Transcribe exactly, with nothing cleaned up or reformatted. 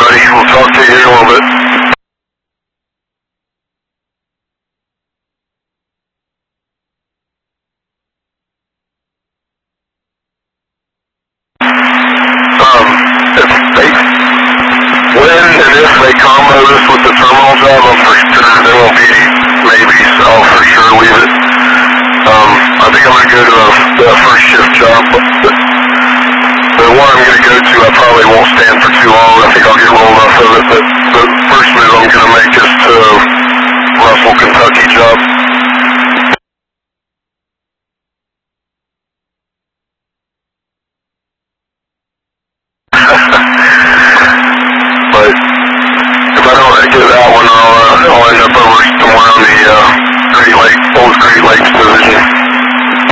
buddy. We'll talk to you here in a little bit. Um, if they, when and if they combo this with the terminal job, I'm for sure there will be maybe, so I'll for sure leave it. Um, I think I'm going to go to the, the first shift job, but the, the one I'm going to go to, I probably won't stand for too long. I think I'll get rolled off of it, but the first move I'm going to make is to Russell, Kentucky job.